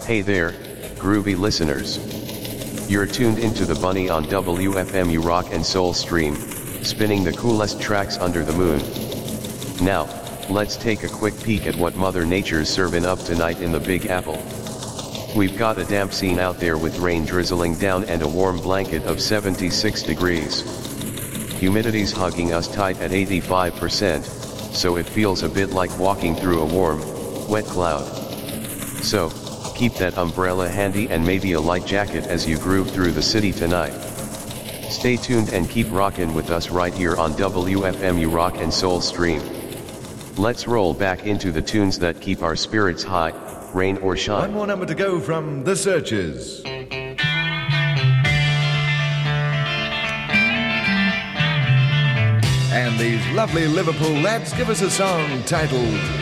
Hey there, groovy listeners. You're tuned into the Bunny on WFMU Rock and Soul Stream, spinning the coolest tracks under the moon. Now, let's take a quick peek at what Mother Nature's serving up tonight in the Big Apple. We've got a damp scene out there with rain drizzling down and a warm blanket of 76 degrees. Humidity's hugging us tight at 85%, so it feels a bit like walking through a warm, wet cloud. So, keep that umbrella handy and maybe a light jacket as you groove through the city tonight. Stay tuned and keep rockin' with us right here on WFMU Rock and Soul Stream. Let's roll back into the tunes that keep our spirits high, rain or shine. One more number to go from The Searchers. And these lovely Liverpool lads give us a song titled